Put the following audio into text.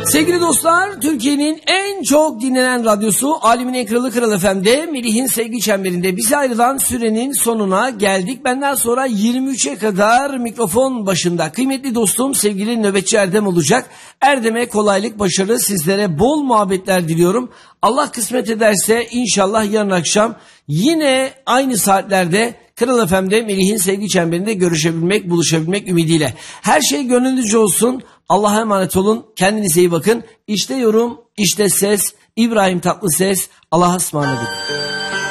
Sevgili dostlar, Türkiye'nin en çok dinlenen radyosu Alemin en Kralı Kral FM'de Melih'in sevgi çemberinde bize ayrılan sürenin sonuna geldik. Benden sonra 23'e kadar mikrofon başında kıymetli dostum sevgili nöbetçi Erdem olacak. Erdem'e kolaylık, başarı, sizlere bol muhabbetler diliyorum. Allah kısmet ederse inşallah yarın akşam yine aynı saatlerde Kral FM'de Melih'in sevgi çemberinde görüşebilmek, buluşabilmek ümidiyle. Her şey gönlünüzce olsun. Allah'a emanet olun. Kendinize iyi bakın. İşte yorum, işte ses. İbrahim Tatlıses. Allah'a ısmarladık.